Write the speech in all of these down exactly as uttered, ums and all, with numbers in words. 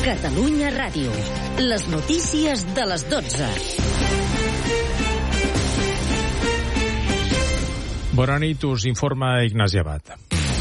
Catalunya Ràdio. Les notícies de les dotze. Bona nit, us informa Ignasi Abad.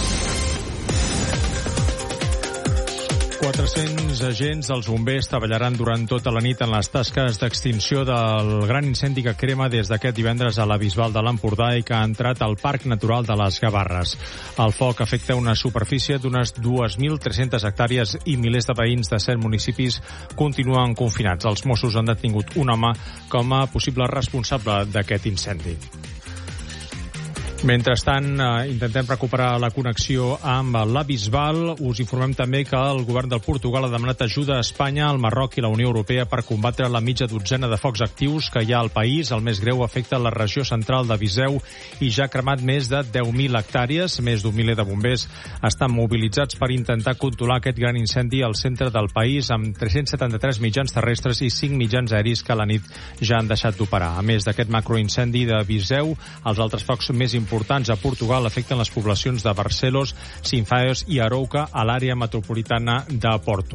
quatre-cents agents dels bombers treballaran durant tota la nit en les tasques d'extinció del gran incendi que crema des d'aquest divendres a la Bisbal de l'Empordà i que ha entrat al Parc Natural de les Gavarres. El foc afecta una superfície d'unes dos mil tres-centes hectàrees i milers de veïns de set municipis continuen confinats. Els Mossos han detingut un home com a possible responsable d'aquest incendi. Mentrestant, eh, intentem recuperar la connexió amb la Bisbal. Us informem també que el govern del Portugal ha demanat ajuda a Espanya, el Marroc i la Unió Europea per combatre la mitja dotzena de focs actius que hi ha al país. El més greu afecta la regió central de Viseu i ja ha cremat més de deu mil hectàrees. Més d'un miler de bombers estan mobilitzats per intentar controlar aquest gran incendi al centre del país, amb tres-cents setanta-tres mitjans terrestres i cinc mitjans aeris que a la nit ja han deixat d'operar. A més d'aquest macroincendi de Viseu, els altres focs més importants importants a Portugal afecten les poblacions de Barcelos, Sinfãs i Arouca a l'àrea metropolitana de Porto.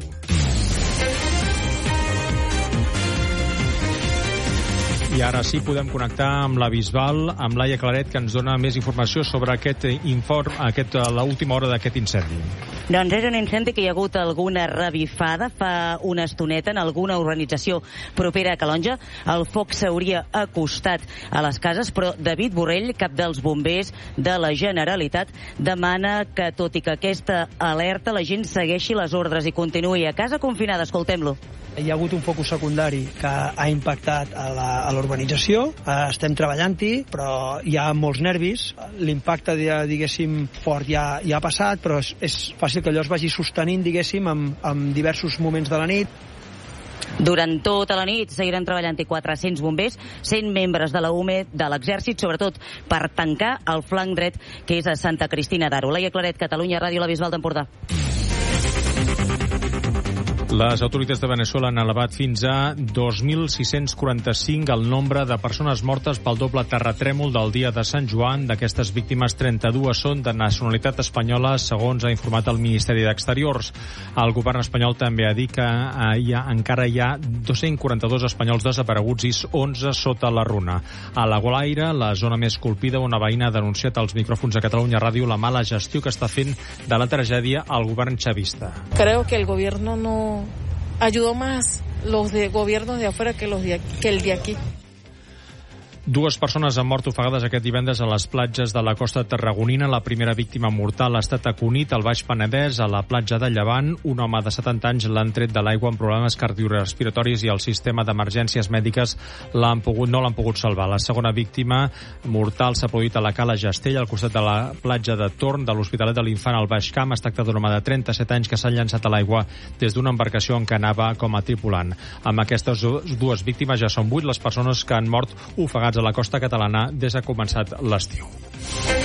I ara sí podem connectar amb la Bisbal, amb Laia Claret, que ens dona més informació sobre aquest informe, aquest, l'última hora d'aquest incendi. Doncs és un incendi que hi ha hagut alguna revifada fa una estoneta en alguna urbanització propera a Calonge. El foc s'hauria acostat a les cases, però David Borrell, cap dels bombers de la Generalitat, demana que, tot i que aquesta alerta, la gent segueixi les ordres i continuï a casa confinada. Escoltem-lo. Hi ha hagut un focus secundari que ha impactat a la, a l'urbanització. Estem treballant-hi, però hi ha molts nervis. L'impacte, diguéssim, fort ja, ja ha passat, però és, és fàcil que allò es vagi sostenint, diguéssim, en, en diversos moments de la nit. Durant tota la nit seguiran treballant-hi quatre-cents bombers, cent membres de la U M E, de l'Exèrcit, sobretot per tancar el flanc dret, que és a Santa Cristina d'Aro. Laia Claret, Catalunya Ràdio, la Bisbal d'Empordà. Les autoritats de Veneçuela han elevat fins a dos mil sis-cents quaranta-cinc el nombre de persones mortes pel doble terratrèmol del dia de Sant Joan. D'aquestes víctimes, trenta-dues són de nacionalitat espanyola, segons ha informat el Ministeri d'Exteriors. El govern espanyol també ha dit que hi ha, encara hi ha dos-cents quaranta-dos espanyols desapareguts i onze sota la runa. A la Gualaire, la zona més colpida, una veïna ha denunciat als micròfons de Catalunya Ràdio la mala gestió que està fent de la tragèdia al govern xavista. Creo que el gobierno no ayudó más los de gobiernos de afuera que los de aquí, que el de aquí. Dues persones han mort ofegades aquest divendres a les platges de la costa tarragonina. La primera víctima mortal ha estat a Cunit, al Baix Penedès, a la platja de Llevant. Un home de setanta anys l'han tret de l'aigua amb problemes cardiorespiratoris i el sistema d'emergències mèdiques l'han pogut, no l'han pogut salvar. La segona víctima mortal s'ha produït a la Cala Gestell, al costat de la platja de Torn de l'Hospitalet de l'Infant al Baix Camp. Es tracta d'un home de trenta-set anys que s'ha llançat a l'aigua des d'una embarcació en què anava com a tripulant. Amb aquestes dues víctimes ja són vuit les persones que han mort ofegats a la costa catalana des que ha començat l'estiu.